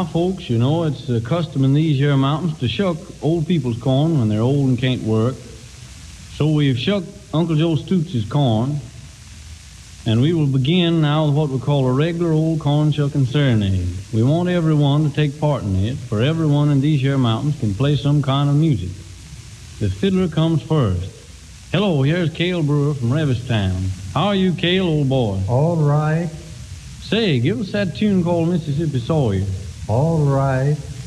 folks, you know, it's a custom in these here mountains to shuck old people's corn when they're old and can't work. So we've shucked Uncle Joe Stoots' corn, and we will begin now with what we call a regular old corn shucking serenade. We want everyone to take part in it, for everyone in these here mountains can play some kind of music. The fiddler comes first. Hello, here's Cale Brewer from Revistown. How are you, Cale, old boy? All right, Say, give us that tune called Mississippi Sawyer. all right.